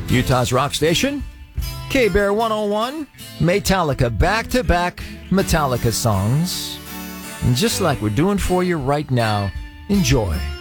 Utah's rock station, K-Bear 101, Metallica, back-to-back Metallica songs. And just like we're doing for you right now, enjoy.